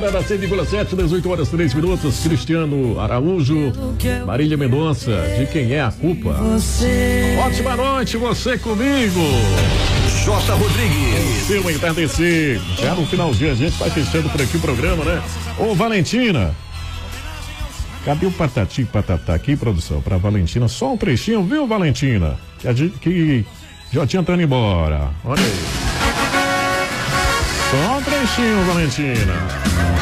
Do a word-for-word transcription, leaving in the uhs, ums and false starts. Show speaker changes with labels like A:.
A: Manhã da cem vírgula sete, dezoito horas, três minutos. Cristiano Araújo, Marília Mendonça, de quem é a culpa? Ótima noite, você comigo.
B: J. Rodrigues.
A: Seu entardecer. Já no finalzinho a gente vai fechando por aqui o programa, né? Ô, Valentina. Cadê o patati patatá aqui, produção? Pra Valentina, só um trechinho, viu, Valentina? Que, a gente, que já tinha tá indo embora. Olha aí. Só um trechinho, Valentina.